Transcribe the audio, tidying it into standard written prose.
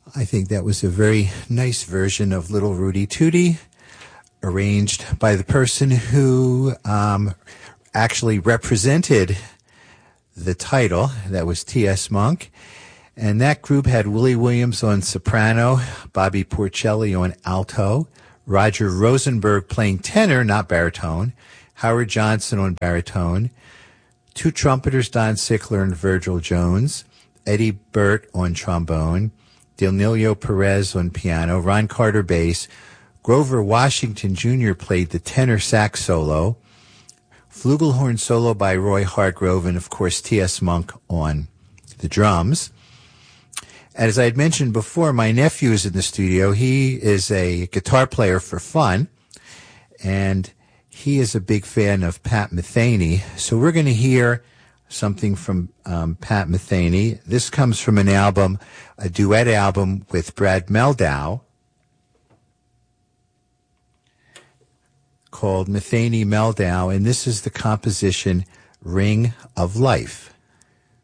I think that was a very nice version of Little Rudy Tooty, arranged by the person who actually represented the title. That was T.S. Monk. And that group had Willie Williams on soprano, Bobby Porcelli on alto, Roger Rosenberg playing tenor, not baritone, Howard Johnson on baritone, two trumpeters, Don Sickler and Virgil Jones, Eddie Burt on trombone, Danilo Perez on piano, Ron Carter bass, Grover Washington Jr. played the tenor sax solo, flugelhorn solo by Roy Hargrove, and of course T.S. Monk on the drums. As I had mentioned before, my nephew is in the studio. He is a guitar player for fun, and he is a big fan of Pat Metheny. So we're going to hear something from Pat Metheny. This comes from an album, a duet album with Brad Mehldau called Metheny Mehldau, and this is the composition Ring of Life.